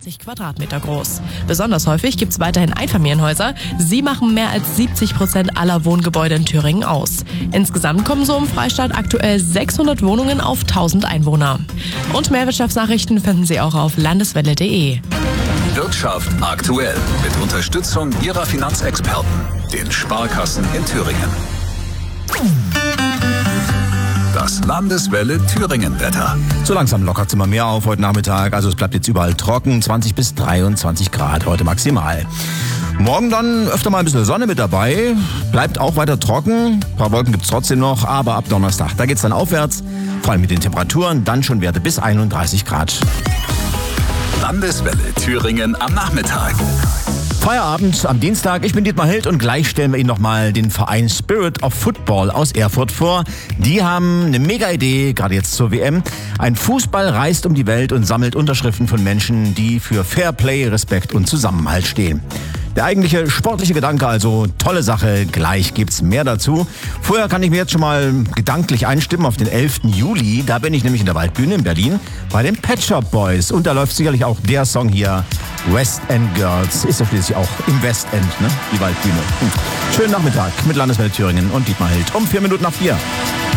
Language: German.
80 Quadratmeter groß. Besonders häufig gibt es weiterhin Einfamilienhäuser. Sie machen mehr als 70% aller Wohngebäude in Thüringen aus. Insgesamt kommen so im Freistaat aktuell 600 Wohnungen auf 1000 Einwohner. Und mehr Wirtschaftsnachrichten finden Sie auch auf landeswelle.de. Wirtschaft aktuell mit Unterstützung Ihrer Finanzexperten, den Sparkassen in Thüringen. Das Landeswelle Thüringen-Wetter. So langsam lockert es immer mehr auf heute Nachmittag. Also es bleibt jetzt überall trocken. 20 bis 23 Grad heute maximal. Morgen dann öfter mal ein bisschen Sonne mit dabei. Bleibt auch weiter trocken. Ein paar Wolken gibt es trotzdem noch. Aber ab Donnerstag, da geht es dann aufwärts. Vor allem mit den Temperaturen. Dann schon Werte bis 31 Grad. Landeswelle Thüringen am Nachmittag. Feierabend am Dienstag. Ich bin Dietmar Hild und gleich stellen wir Ihnen nochmal den Verein Spirit of Football aus Erfurt vor. Die haben eine mega Idee, gerade jetzt zur WM. Ein Fußball reist um die Welt und sammelt Unterschriften von Menschen, die für Fair Play, Respekt und Zusammenhalt stehen. Der eigentliche sportliche Gedanke, also tolle Sache, gleich gibt's mehr dazu. Vorher kann ich mir jetzt schon mal gedanklich einstimmen auf den 11. Juli. Da bin ich nämlich in der Waldbühne in Berlin bei den Pet Shop Boys. Und da läuft sicherlich auch der Song hier, West End Girls. Ist ja schließlich auch im West End, ne? Die Waldbühne. Schönen Nachmittag mit Landeswelle Thüringen und Dietmar Hild um 4 Minuten nach 4.